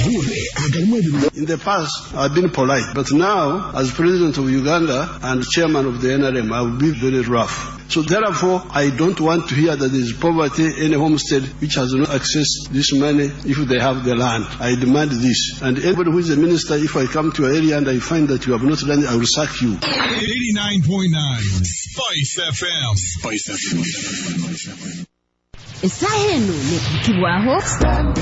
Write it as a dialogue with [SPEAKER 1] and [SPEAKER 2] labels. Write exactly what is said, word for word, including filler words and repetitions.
[SPEAKER 1] In the past, I've been polite, but now, as president of Uganda and chairman of the N R M, I will be very rough. So therefore, I don't want to hear that there is poverty in a homestead which has no access to this money if they have the land. I demand this. And anybody who is a minister, if I come to your area and I find that you have not done it, I will sack you.
[SPEAKER 2] eighty-nine point nine Spice F M. Spice F M.
[SPEAKER 3] Esahenu ne kutubwaho.